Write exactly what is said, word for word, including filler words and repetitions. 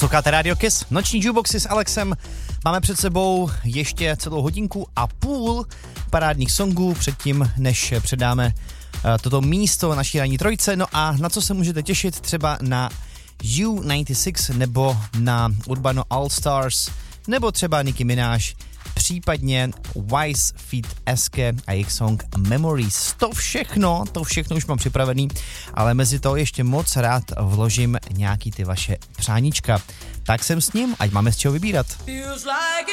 Posloucháte Radio Kiss, noční jukeboxy s Alexem. Máme před sebou ještě celou hodinku a půl parádních songů předtím, než předáme uh, toto místo naší ranní trojce. No a na co se můžete těšit? Třeba na U devadesát šest nebo na Urbano All Stars nebo třeba Nicki Minaj, případně Wise feat. Eske a jejich song Memories. To všechno, to všechno už mám připravený, ale mezi to ještě moc rád vložím nějaký ty vaše přáníčka. Tak jsem s ním, ať máme z čeho vybírat. Feels like